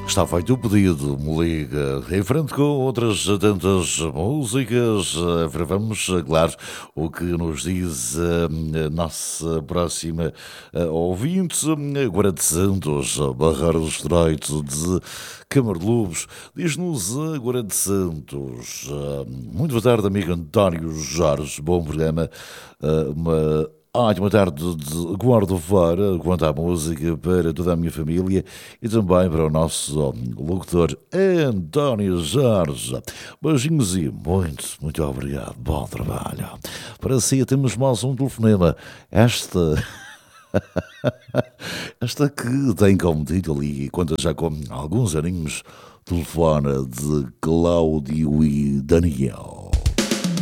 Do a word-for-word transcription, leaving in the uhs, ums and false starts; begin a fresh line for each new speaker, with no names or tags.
Está feito o pedido, me liga. Em frente com outras tantas músicas, eh, vamos, eh, claro, o que nos diz eh, a nossa próxima eh, ouvinte, eh, quarenta Santos, Barrar do Estreito de Camarlubos. Diz-nos a quarenta Santos. eh, Muito boa tarde, amigo António Jorge. Bom programa. eh, Uma ótima tarde de quarta-feira, quanto à música, para toda a minha família e também para o nosso locutor António Jorge. Beijinhos e muito, muito obrigado. Bom trabalho. Para si temos mais um telefonema. Esta... Esta que tem como título e conta já com alguns aninhos, telefona de Cláudio e Daniel.